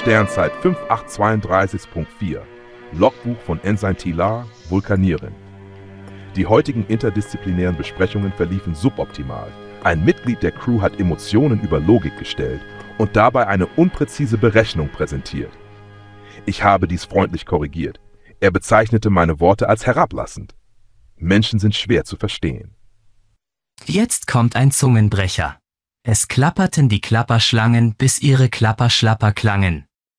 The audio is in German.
Sternzeit 5832.4. Logbuch von Ensign Tilar, Vulkanierin. Die heutigen interdisziplinären Besprechungen verliefen suboptimal. Ein Mitglied der Crew hat Emotionen über Logik gestellt und dabei eine unpräzise Berechnung präsentiert. Ich habe dies freundlich korrigiert. Er bezeichnete meine Worte als herablassend. Menschen sind schwer zu verstehen. Jetzt kommt ein Zungenbrecher. Es klapperten die Klapperschlangen, bis ihre Klapperschlapper klangen.